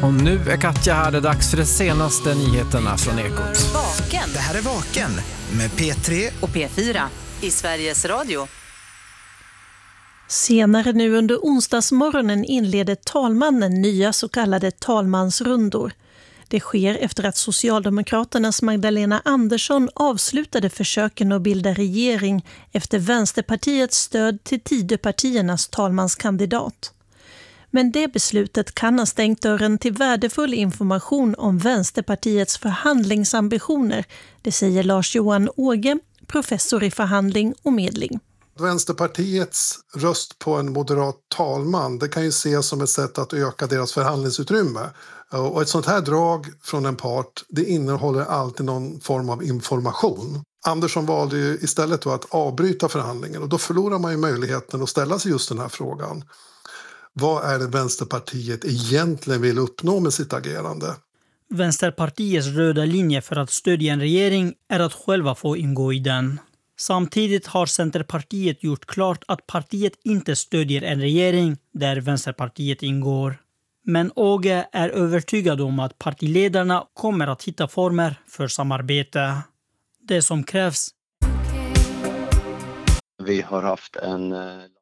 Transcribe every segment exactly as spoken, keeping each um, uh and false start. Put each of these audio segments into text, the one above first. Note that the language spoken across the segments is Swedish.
Och nu är Katja här, det är dags för de senaste nyheterna från Ekot. Vaken. Det här är Vaken med P tre Och P fyra i Sveriges Radio. Senare nu under onsdagsmorgonen inleder talmannen nya så kallade talmansrundor. Det sker efter att Socialdemokraternas Magdalena Andersson avslutade försöken att bilda regering efter Vänsterpartiets stöd till Tidöpartiernas talmanskandidat. Men det beslutet kan ha stängt dörren till värdefull information om Vänsterpartiets förhandlingsambitioner, det säger Lars-Johan Åge, professor i förhandling och medling. Vänsterpartiets röst på en moderat talman, det kan ju ses som ett sätt att öka deras förhandlingsutrymme. Och ett sånt här drag från en part, det innehåller alltid någon form av information. Andersson valde ju istället då att avbryta förhandlingen och då förlorar man ju möjligheten att ställa sig just den här frågan. Vad är det Vänsterpartiet egentligen vill uppnå med sitt agerande? Vänsterpartiets röda linje för att stödja en regering är att själva få ingå i den. Samtidigt har Centerpartiet gjort klart att partiet inte stödjer en regering där Vänsterpartiet ingår. Men Åge är övertygad om att partiledarna kommer att hitta former för samarbete. Det som krävs. Vi har haft en...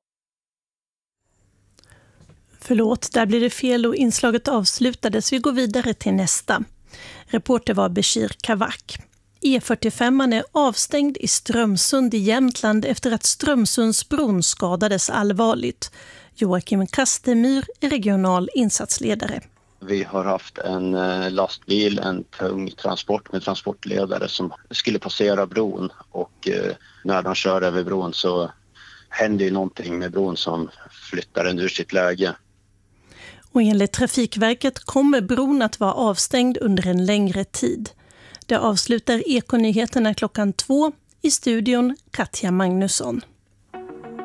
Förlåt, där blir det fel och inslaget avslutades. Vi går vidare till nästa. Reporter var Bashir Kavak. E fyrtiofem är avstängd i Strömsund i Jämtland efter att Strömsundsbron skadades allvarligt. Joakim Kastemyr är regional insatsledare. Vi har haft en lastbil, en tung transport med transportledare som skulle passera bron och när de kör över bron så händer ju någonting med bron som flyttar den ur sitt läge. Och enligt Trafikverket kommer bron att vara avstängd under en längre tid. Det avslutar Ekonyheterna klockan två. I studion Katja Magnusson.